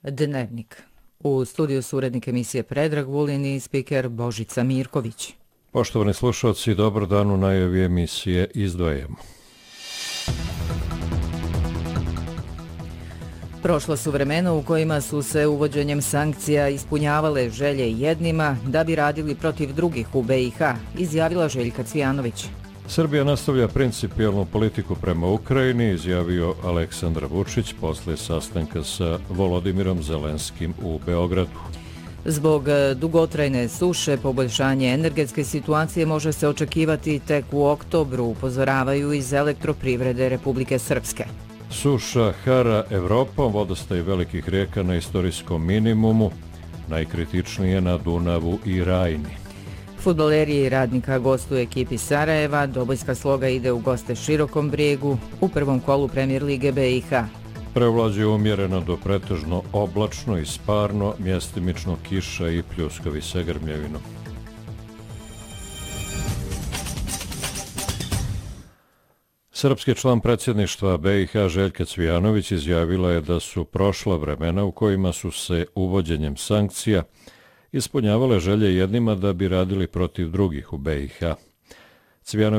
Dnevnik. U studiju su urednik emisije Predrag Vulin i spiker Božica Mirković. Poštovani slušalci, dobar dan, u najavi emisije izdvajamo. Prošla su vremena u kojima su se uvođenjem sankcija ispunjavale želje jednima da bi radili protiv drugih u BiH, izjavila Željka Cvijanović. Srbija nastavlja principijelnu politiku prema Ukrajini, izjavio Aleksandar Vučić posle sastanka sa Volodimirom Zelenskim u Beogradu. Zbog dugotrajne suše, poboljšanje energetske situacije može se očekivati tek u oktobru, upozoravaju iz Elektroprivrede Republike Srpske. Suša hara Evropom, vodostaj velikih rijeka na istorijskom minimumu, najkritičnije na Dunavu i Rajni. Fudbaleri i Radnika gostuje ekipi Sarajeva, Dobojska Sloga ide u goste Širokom Brijegu u prvom kolu Premijer Lige BiH. Prevlađuje umjereno do pretežno oblačno i sparno, mjestimično kiša i pljuskovi sa grmljevinom. Srpski član predsjedništva BiH Željka Cvijanović izjavila je da su prošla vremena u kojima su se uvođenjem sankcija ispunjavale želje jednima da bi radili protiv drugih u BiH.